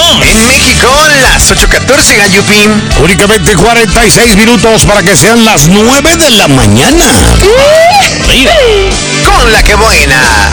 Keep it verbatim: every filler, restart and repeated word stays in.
En México, las ocho catorce, Gallupín. Únicamente cuarenta y seis minutos para que sean las nueve de la mañana. Con la que buena.